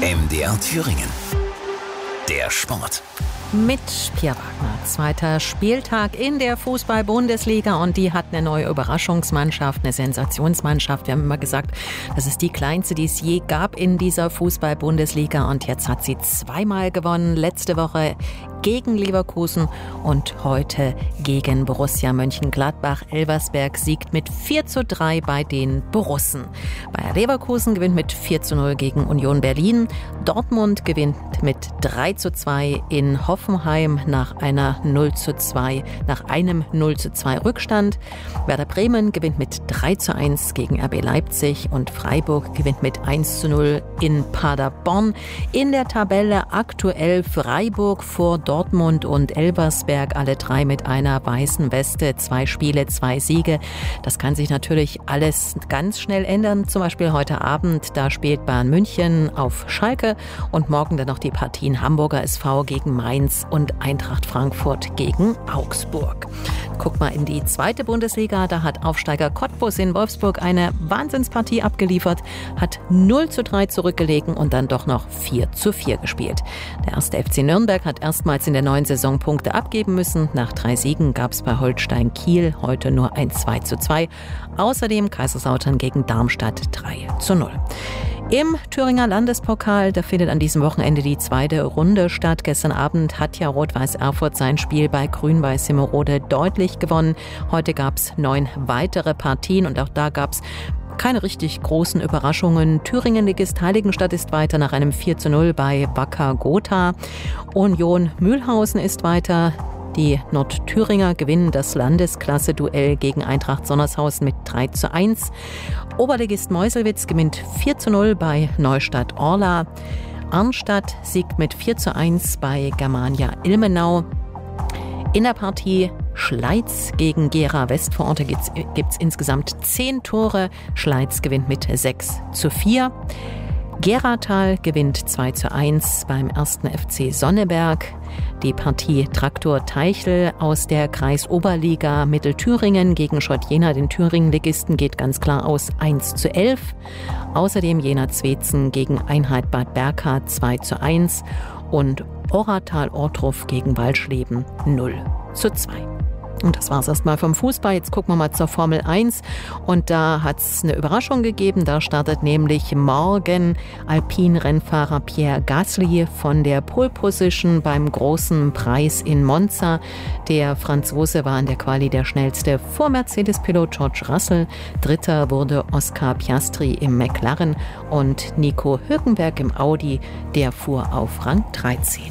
MDR Thüringen. Der Sport. Mit Pierre Wagner. Zweiter Spieltag in der Fußball-Bundesliga und die hat eine neue Überraschungsmannschaft, eine Sensationsmannschaft. Wir haben immer gesagt, das ist die kleinste, die es je gab in dieser Fußball-Bundesliga und jetzt hat sie zweimal gewonnen. Letzte Woche gegen Leverkusen und heute gegen Borussia Mönchengladbach. Elversberg siegt mit 4:3 bei den Borussen. Bayer Leverkusen gewinnt mit 4:0 gegen Union Berlin. Dortmund gewinnt mit 3:2 in Hoffenheim nach einem 0:2 Rückstand. Werder Bremen gewinnt mit 3:1 gegen RB Leipzig und Freiburg gewinnt mit 1:0 in Paderborn. In der Tabelle aktuell Freiburg vor Dortmund und Elversberg, alle drei mit einer weißen Weste, 2 Spiele, 2 Siege. Das kann sich natürlich alles ganz schnell ändern. Zum Beispiel heute Abend, da spielt Bayern München auf Schalke und morgen dann noch die Partien Hamburger SV gegen Mainz und Eintracht Frankfurt gegen Augsburg. Guck mal in die zweite Bundesliga, da hat Aufsteiger Cottbus in Wolfsburg eine Wahnsinnspartie abgeliefert, hat 0:3 zurückgelegen und dann doch noch 4:4 gespielt. Der erste FC Nürnberg hat erstmals in der neuen Saison Punkte abgeben müssen. Nach 3 Siegen gab es bei Holstein Kiel heute nur ein 2:2. Außerdem Kaiserslautern gegen Darmstadt 3:0. Im Thüringer Landespokal, da findet an diesem Wochenende die zweite Runde statt. Gestern Abend hat ja Rot-Weiß Erfurt sein Spiel bei Grün-Weiß Simmerode deutlich gewonnen. Heute gab es 9 weitere Partien und auch da gab es keine richtig großen Überraschungen. Thüringen-Ligist Heiligenstadt ist weiter nach einem 4:0 bei Wacker Gotha. Union Mühlhausen ist weiter. Die Nordthüringer gewinnen das Landesklasse-Duell gegen Eintracht Sonnershausen mit 3:1. Oberligist Meuselwitz gewinnt 4:0 bei Neustadt Orla. Arnstadt siegt mit 4:1 bei Germania Ilmenau. In der Partie Schleiz gegen Gera Westvororte gibt's insgesamt 10 Tore. Schleiz gewinnt mit 6:4. Geratal gewinnt 2:1 beim 1. FC Sonneberg. Die Partie Traktor Teichel aus der Kreisoberliga Mittelthüringen gegen Schott Jena, den Thüringen-Ligisten, geht ganz klar aus 1:11. Außerdem Jena Zwetzen gegen Einheit Bad Berka 2:1 und Oratal-Ortruf gegen Walschleben 0:2. Und das war's erstmal vom Fußball. Jetzt gucken wir mal zur Formel 1. Und da hat's eine Überraschung gegeben. Da startet nämlich morgen Alpin-Rennfahrer Pierre Gasly von der Pole Position beim großen Preis in Monza. Der Franzose war in der Quali der schnellste vor Mercedes-Pilot George Russell. Dritter wurde Oscar Piastri im McLaren und Nico Hülkenberg im Audi. Der fuhr auf Rang 13.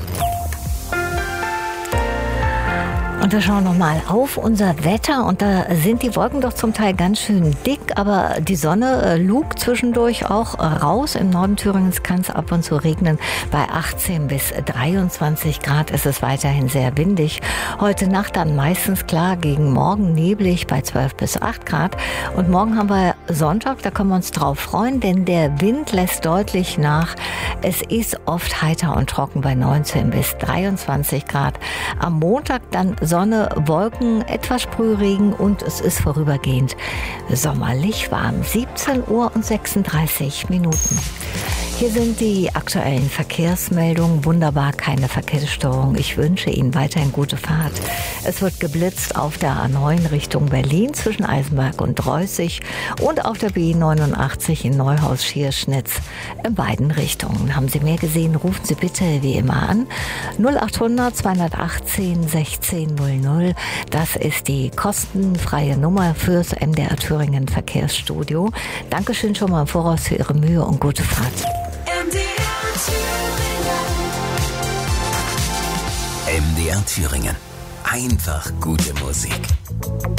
Und wir schauen nochmal auf unser Wetter und da sind die Wolken doch zum Teil ganz schön dick, aber die Sonne lugt zwischendurch auch raus. Im Norden Thüringens kann es ab und zu regnen. Bei 18 bis 23 Grad ist es weiterhin sehr windig. Heute Nacht dann meistens klar, gegen morgen neblig bei 12 bis 8 Grad. Und morgen haben wir Sonntag, da können wir uns drauf freuen, denn der Wind lässt deutlich nach. Es ist oft heiter und trocken bei 19 bis 23 Grad. Am Montag dann Sonne, Wolken, etwas Sprühregen und es ist vorübergehend sommerlich warm. 17:36 Uhr. Hier sind die aktuellen Verkehrsmeldungen. Wunderbar, keine Verkehrsstörung. Ich wünsche Ihnen weiterhin gute Fahrt. Es wird geblitzt auf der A9 Richtung Berlin zwischen Eisenberg und Dreußig und auf der B89 in Neuhaus-Schierschnitz in beiden Richtungen. Haben Sie mehr gesehen, rufen Sie bitte wie immer an. 0800 218 1600. Das ist die kostenfreie Nummer fürs MDR Thüringen Verkehrsstudio. Dankeschön schon mal im Voraus für Ihre Mühe und gute Fahrt. MDR Thüringen. Einfach gute Musik.